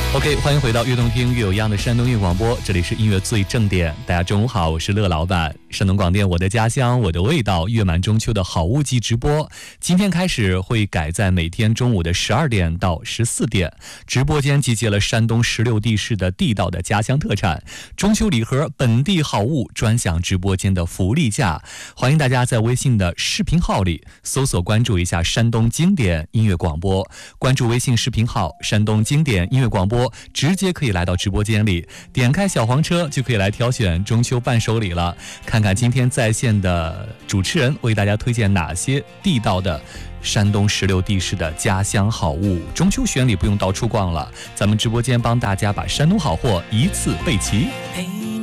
OK， 欢迎回到悦动听悦有样的山东音乐广播，这里是音乐最正点。大家中午好，我是乐老板。山东广电我的家乡我的味道月满中秋的好物季直播，今天开始会改在每天中午的12点到14点，直播间集结了山东16地市的地道的家乡特产、中秋礼盒、本地好物，专享直播间的福利价。欢迎大家在微信的视频号里搜索关注一下山东经典音乐广播，关注微信视频号山东经典音乐广播，直接可以来到直播间里，点开小黄车就可以来挑选中秋伴手礼了。看看今天在线的主持人为大家推荐哪些地道的山东16地市的家乡好物，中秋选礼不用到处逛了，咱们直播间帮大家把山东好货一次备齐。